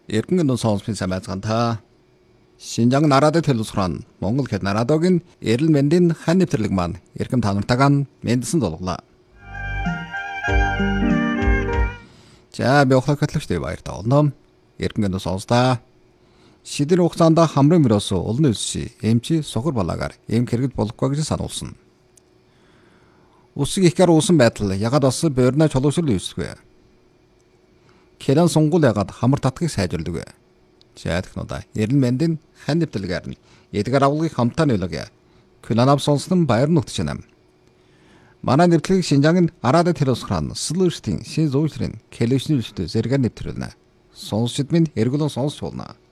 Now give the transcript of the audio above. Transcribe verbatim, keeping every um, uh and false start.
Эргэн сонссон сайн та Шинжаан нарадад хэлсран Монгол хэд нарадогийн эрүүл мэндийн хан нэвтрэлэг маань эрхэм та нартайгаа мэдсэн золглоо. За би охлог хөтлөгчтэй баяртай олно. Эргэн сонстаа. Шидэр хугацаанд хамрын мөрөөс олон үлсши эмчи сохор балаагаар эм хэрэгд болохгүй гэж сануулсан. Усыг ихгэр uuсан байдал ягаад бас бөөрнө чулуушрал үүсвэ. Кэлэн сунгул ягаад хамар татгийг сайжирдаг вэ? За технодаа эрүүл мэндийн хан нэвтрэлгээр нь эдгээр авлагыг хамтаа нөлөөгөө. Кэлэнав сонсон баяр нутгч нам. Манай нэвтрэлийг Шинжаангийн арадад хэлсран слүүштийн шин зүүрийн кэлэшнэлтэй зэрэг нэвтрүүлнэ. Сонсчид минь эргүүлэн сонсч болно.